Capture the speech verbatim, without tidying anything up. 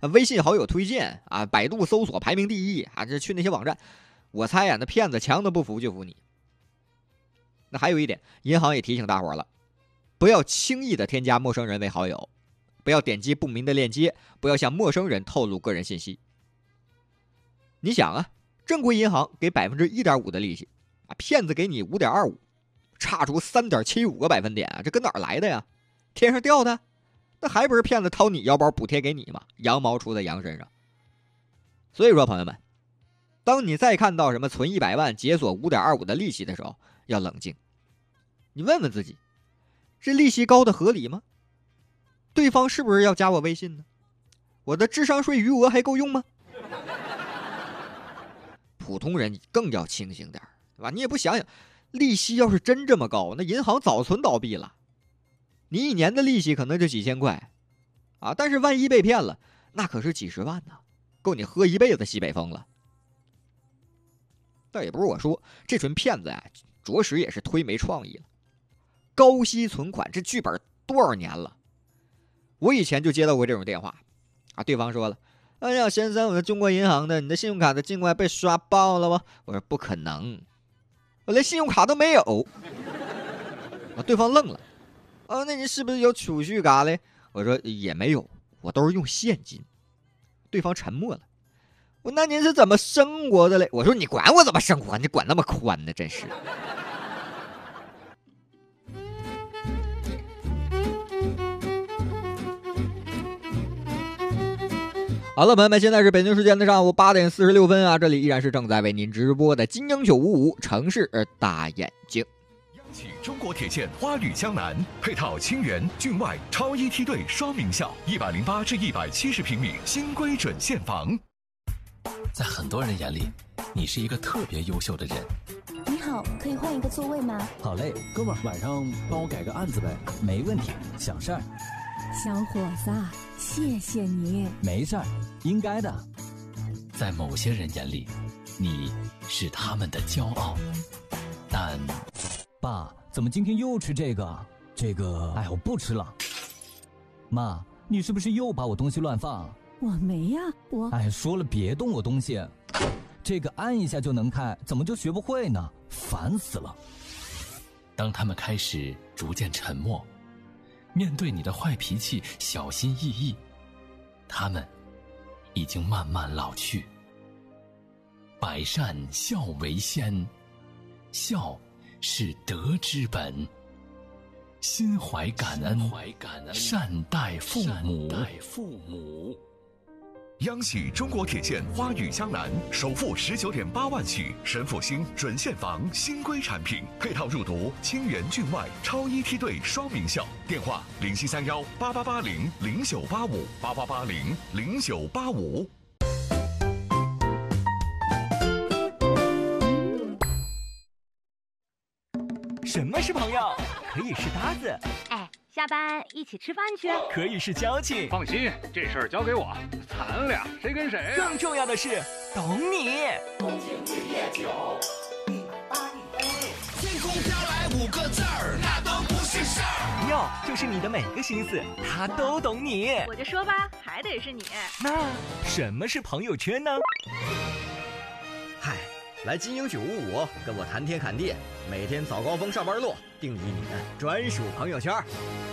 微信好友推荐啊，百度搜索排名第一啊，这去那些网站，我猜呀、啊，那骗子强的不服就服你。那还有一点，银行也提醒大伙了，不要轻易的添加陌生人为好友，不要点击不明的链接，不要向陌生人透露个人信息。你想啊，正规银行给 百分之一点五 的利息啊，骗子给你 五点二五， 差出 三点七五 个百分点啊，这跟哪儿来的呀？天上掉的？那还不是骗子掏你腰包补贴给你吗？羊毛出在羊身上。所以说朋友们，当你再看到什么存一百万解锁 五点二五 的利息的时候，要冷静。你问问自己，这利息高的合理吗？对方是不是要加我微信呢？我的智商税余额还够用吗？普通人更要清醒点，对吧？你也不想想，利息要是真这么高，那银行早存倒闭了。你一年的利息可能就几千块啊，但是万一被骗了，那可是几十万呢，够你喝一辈子西北风了。但也不是我说，这群骗子啊，着实也是忒没创意了。高息存款这剧本多少年了？我以前就接到过这种电话啊，对方说了：“哎呀，先生，我是中国银行的，你的信用卡的境外被刷爆了吗？”我说：“不可能，我连信用卡都没有。”啊，对方愣了。啊，那你是不是有储蓄卡嘞？我说也没有，我都是用现金。对方沉默了。我那您是怎么生活的嘞？我说你管我怎么生活，你管那么宽呢，真是。好了，朋友们，现在是北京时间的上午八点四十六分啊，这里依然是正在为您直播的金鹰九五五城市大眼睛。 央企中国铁建花旅江南，配套清源、郡外超一梯队双名校，一百零八至一百七十平米新规准现房。 在很多人眼里，你是一个特别优秀的人。 你好，可以换一个座位吗？ 好嘞，哥们儿，晚上帮我改个案子呗。没问题，小事儿。 小伙子，谢谢你。 没事儿，应该的。 在某些人眼里，你是他们的骄傲，但…… 爸，怎么今天又吃这个？这个……哎，我不吃了。妈，你是不是又把我东西乱放？ 我没呀，我…… 哎，说了别动我东西。这个按一下就能开，怎么就学不会呢？烦死了。 当他们开始逐渐沉默，面对你的坏脾气小心翼翼，他们已经慢慢老去。百善孝为先，孝是德之本，心怀感恩，善待父母。 央企中国铁建花语江南首付十九点八万起，神复兴准现房新规产品，配套入读清源郡外超一梯队双名校。电话零七三幺八八八零零九八五八八八零零九八五。 什么是朋友？可以是搭子。 哎，下班一起吃饭去。 可以是交情。 放心，这事儿交给我，咱俩谁跟谁、啊？ 更重要的是，懂你。 东京绿叶酒，一百八一杯。天空飘来五个字儿，那都不是事儿。 朋友就是你的每个心思，他都懂你。 我就说吧，还得是你。 那什么是朋友圈呢？ 嗨。来金鹰九五五跟我谈天侃地，每天早高峰上班路，定义你的专属朋友圈。